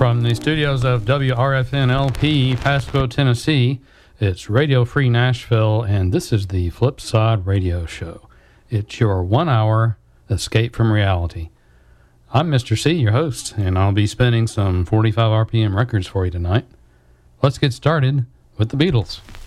From the studios of WRFN-LP, Pasco, Tennessee, it's Radio Free Nashville, and this is the Flipside Radio Show. It's your 1 hour escape from reality. I'm Mr. C, your host, and I'll be spinning some 45 RPM records for you tonight. Let's get started with the Beatles.